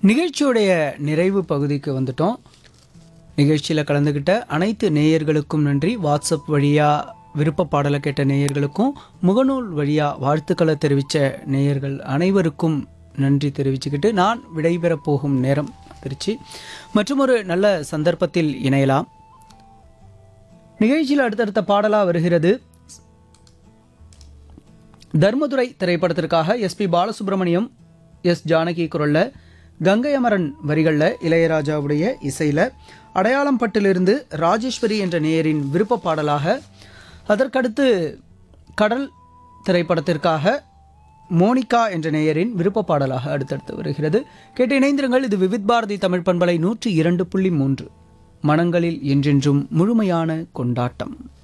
நிகழ்ச்சியுடைய நிறைவு பகுதிக்கு வந்துட்டோம். நிகழ்ச்சியில் கலந்துக்கிட்ட அனைத்து நேயர்களுக்கும் நன்றி. வாட்ஸ்அப் வழியாக விருப்ப பாடலை கேட்ட நேயர்களுக்கும், முகநூல் வழியாக வாழ்த்துக்களை தெரிவித்த நேயர்கள் அனைவருக்கும் நன்றி தெரிவிச்சுக்கிட்டு நான் விடைபெறப் போகும் நேரம் திருச்சி. மற்றும் ஒரு நல்ல சந்தர்ப்பத்தில் இணையலாம். நிகழ்ச்சியில் அடுத்தடுத்த பாடலாக வருகிறது. தர்மதுரை திரைப்படத்திற்காக எஸ்பி பாலசுப்ரமணியம், எஸ் ஜானகி குரலில், கங்கை அமரன் வரிகளில், இளையராஜாவுடைய இசையில், அடையாளம் பட்டிலிருந்து ராஜேஸ்வரி என்ற நேயரின் விருப்ப பாடலாக, அதற்கடுத்து கடல் திரைப்படத்திற்காக மோனிகா என்ற நேயரின் விருப்ப பாடலாக அடுத்தடுத்து வருகிறது. கேட்டு இணைந்திருங்கள். இது விவித் பாரதி தமிழ் பண்பலை 102.3. மனங்களில் என்றென்றும் முழுமையான கொண்டாட்டம்.